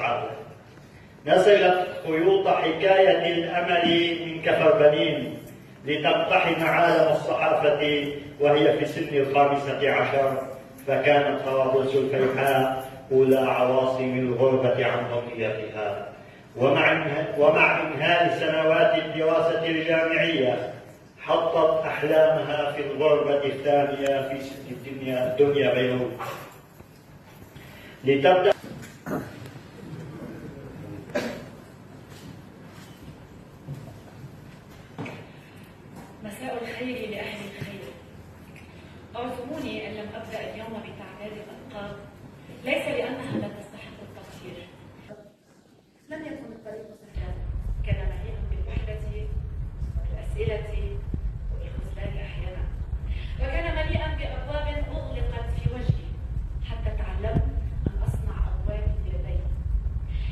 الصحابة. نسجت خيوط حكاية الأمل من كفر بنين لتقتحم عالم الصحافة وهي في سن 15، فكانت طرابلس الفيحاء أولى عواصم الغربة عن أرضيتها. ومع إنهاء سنوات الدراسة الجامعية حطت أحلامها في الغربة الثانية في سن الدنيا بيروت لتبدأ